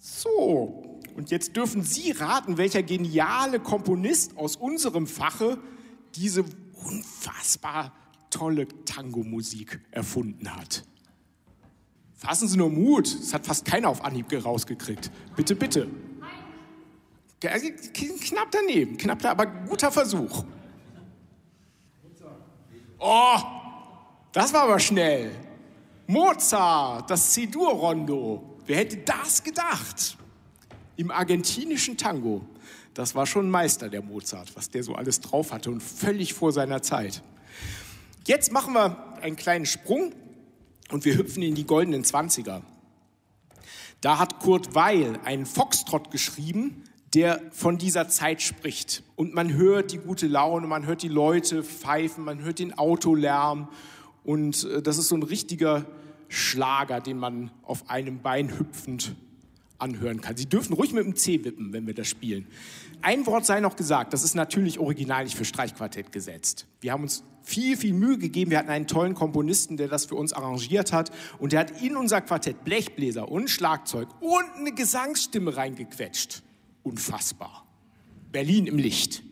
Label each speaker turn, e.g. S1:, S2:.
S1: So, und jetzt dürfen Sie raten, welcher geniale Komponist aus unserem Fache diese unfassbar tolle Tango-Musik erfunden hat. Fassen Sie nur Mut, das hat fast keiner auf Anhieb rausgekriegt. Bitte, bitte. Knapp daneben, aber guter Versuch. Oh, das war aber schnell. Mozart, das C-Dur-Rondo. Wer hätte das gedacht? Im argentinischen Tango. Das war schon ein Meister, der Mozart, was der so alles drauf hatte und völlig vor seiner Zeit. Jetzt machen wir einen kleinen Sprung und wir hüpfen in die goldenen 20er. Da hat Kurt Weill einen Foxtrott geschrieben, der von dieser Zeit spricht. Und man hört die gute Laune, man hört die Leute pfeifen, man hört den Autolärm. Und das ist so ein richtiger Schlager, den man auf einem Bein hüpfend anhören kann. Sie dürfen ruhig mit dem C wippen, wenn wir das spielen. Ein Wort sei noch gesagt, das ist natürlich original nicht für Streichquartett gesetzt. Wir haben uns viel, viel Mühe gegeben. Wir hatten einen tollen Komponisten, der das für uns arrangiert hat. Und der hat in unser Quartett Blechbläser und Schlagzeug und eine Gesangsstimme reingequetscht. Unfassbar. Berlin im Licht.